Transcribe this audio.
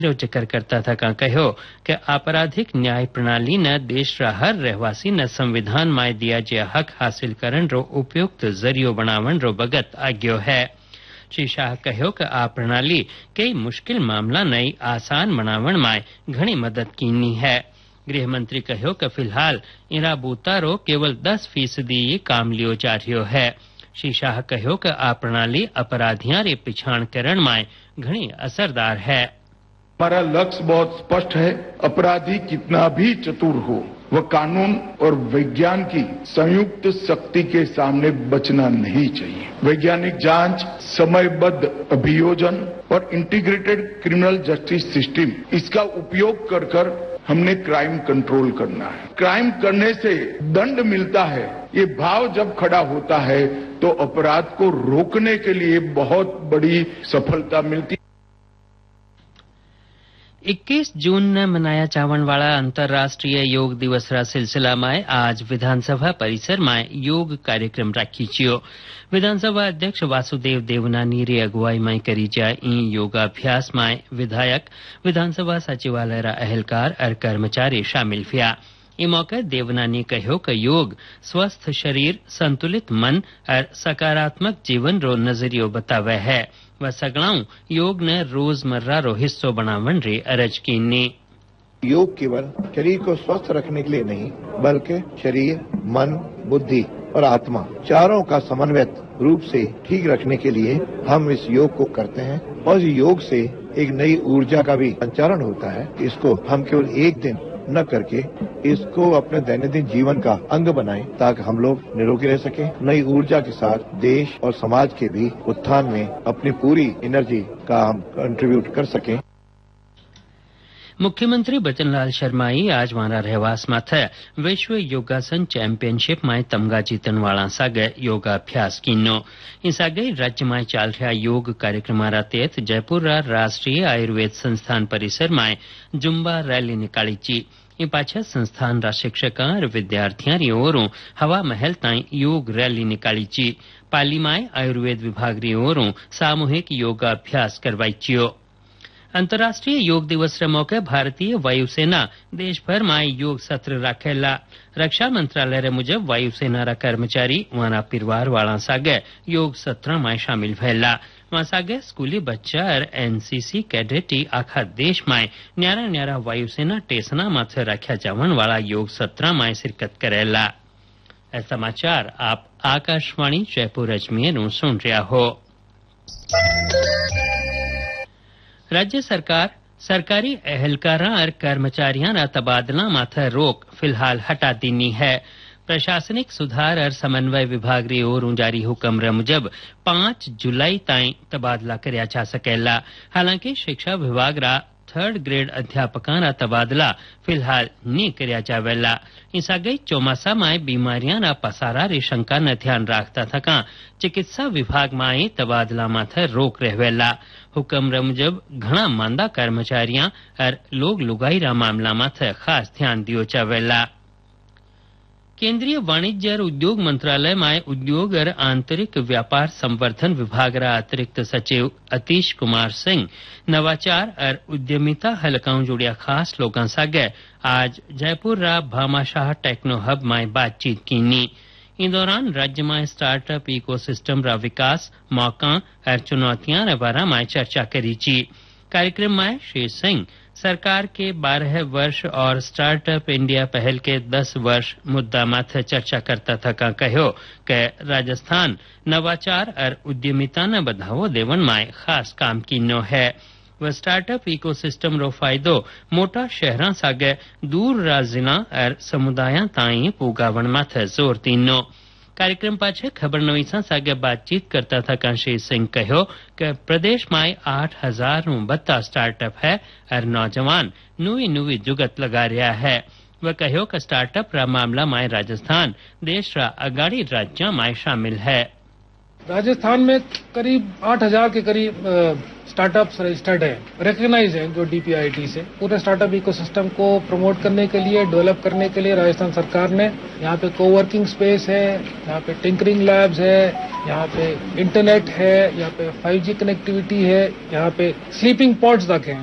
जिक्र करता था कहो कि आपराधिक न्याय प्रणाली न देश रा हर रहवासी न संविधान में दिया जे हक हासिल करन रो उपयुक्त जरियो बनावन रो बगत आग्यो है। श्री शाह कहो कि आ प्रणाली कई मुश्किल मामला नई आसान बनावन में घणी मदद कीनी है। गृह मंत्री कहो कि फिलहाल इरा बूतारो केवल 10% काम लियो जा रह्यो है। श्री शाह कहो कि आ प्रणाली अपराधियां रे पिछाण करण में घणी असरदार है। हमारा लक्ष्य बहुत स्पष्ट है। अपराधी कितना भी चतुर हो, वह कानून और विज्ञान की संयुक्त शक्ति के सामने बचना नहीं चाहिए। वैज्ञानिक जांच, समयबद्ध अभियोजन और इंटीग्रेटेड क्रिमिनल जस्टिस सिस्टम, इसका उपयोग कर हमने क्राइम कंट्रोल करना है। क्राइम करने से दंड मिलता है, ये भाव जब खड़ा होता है तो अपराध को रोकने के लिए बहुत बड़ी सफलता मिलती है। 21 जून न मनाया जावन वाला अंतर्राष्ट्रीय योग दिवस रा सिलसिला में आज विधानसभा परिसर में योग कार्यक्रम राखी छियो। विधानसभा अध्यक्ष वासुदेव देवनानी री अगुवाई में करी जाए योगाभ्यास में विधायक, विधानसभा सचिवालय रा अहलकार और कर्मचारी शामिल हुआ। इस मौके देवनानी कहो कि योग स्वस्थ शरीर, संतुलित मन और सकारात्मक जीवन रो नजरियो बतावे है। वह सगलाऊ योग ने रोजमर्रा रो हिस्सो बनावन रे अरज कीनी। योग केवल शरीर को स्वस्थ रखने के लिए नहीं, बल्कि शरीर, मन, बुद्धि और आत्मा चारों का समन्वित रूप से ठीक रखने के लिए हम इस योग को करते हैं। और योग से एक नई ऊर्जा का भी संचारण होता है। इसको हम केवल एक दिन न करके इसको अपने दैनंदिन जीवन का अंग बनाएं, ताकि हम लोग निरोगी रह सकें। नई ऊर्जा के साथ देश और समाज के भी उत्थान में अपनी पूरी एनर्जी का हम कंट्रीब्यूट कर सकें। मुख्यमंत्री बचनलाल शर्माई आज वारा रहवास माथे विश्व योगासन चैंपियनशिप में तमगा जीतन वाला सागे योगाभ्यास कीनो। इस आगे राज्य में चल रहा योग कार्यक्रम तहत जयपुर राष्ट्रीय आयुर्वेद संस्थान परिसर में जुम्बा रैली निकाली ची। इन पाछे संस्थान रा शिक्षक और विद्यार्थियों री ओरों हवा महल ताई योग रैली निकाली ची। पाली में आयुर्वेद विभाग री ओरों सामूहिक योगाभ्यास करवाई चियो। अंतर्राष्ट्रीय योग दिवस रे मौके भारतीय वायुसेना देश भर में योग सत्र राखेला। रक्षा मंत्रालय रे मुजब वायुसेना रा कर्मचारी वाना परिवार वाला सागे योग सत्र में शामिल भैला। वहां सागे स्कूली बच्चा और एनसीसी कैडेटी आखा देश में न्यारा न्यारा वायुसेना टेसना माथे रखा जावन वाला योग सत्र में शिरकत करेला। समाचार आप आकाशवाणी जयपुर अजमेर सुन रहा हो। राज्य सरकार सरकारी एहलकारा और कर्मचारियों रा तबादला माथे रोक फिलहाल हटा दीनी है। प्रशासनिक सुधार और समन्वय विभाग री ओर जारी हुक्म रे मुजब 5 जुलाई ताई तबादला करया जा सकेला। हालांकि शिक्षा विभाग रा 3rd ग्रेड अध्यापकों रा तबादला फिलहाल नहीं करया जावेला। इस आगे चौमासा में बीमारियां रा पसारा री शंका न ध्यान राखता थका चिकित्सा विभाग में तबादला माथे रोक रहेला। हुक्म रे मुजब घना मांदा कर्मचारियां और लोग लुगाई रा मामला माथे खास ध्यान दियो जावेला। केंद्रीय वाणिज्य और उद्योग मंत्रालय में उद्योग और आंतरिक व्यापार संवर्धन विभाग रा अतिरिक्त सचिव अतीश कुमार सिंह नवाचार और उद्यमिता हलकाओं जुड़िया खास लोगों सागे आज जयपुर रा भामाशाह टेक्नो हब में बातचीत कीनी। इन दौरान राज्य में स्टार्टअप इकोसिस्टम रा विकास, मौका और चुनौतियां रे बारे में चर्चा करी ची। कार्यक्रम में श्री सिंह सरकार के 12 वर्ष और स्टार्टअप इंडिया पहल के 10 वर्ष मुद्दा माथे चर्चा करता था कहो कि राजस्थान नवाचार और उद्यमिता न बढ़ावो देवन में खास काम कीनो है। वह स्टार्टअप इकोसिस्टम रो फायदो मोटा शहरा सागे दूर रा जिला और समुदाय ताई पुगावन माथे जोर तीनो। कार्यक्रम पाछे खबर नवीसा सागे बातचीत करता था श्री सिंह कहो कि प्रदेश में 8000 बत्ता स्टार्टअप है और नौजवान नुई जुगत लगा रहा है। वह कहो कि स्टार्टअप रा मामला में राजस्थान देश रा अगाड़ी राज्य में शामिल है। राजस्थान में करीब 8000 के करीब स्टार्टअप्स रजिस्टर्ड है, रिकग्नाइज है जो डीपीआईटी से। पूरे स्टार्टअप इकोसिस्टम को प्रमोट करने के लिए, डेवलप करने के लिए राजस्थान सरकार ने यहाँ पे कोवर्किंग स्पेस है, यहाँ पे टिंकरिंग लैब्स है, यहाँ पे इंटरनेट है, यहाँ पे 5G कनेक्टिविटी है, यहाँ पे स्लीपिंग पॉड्स तक है।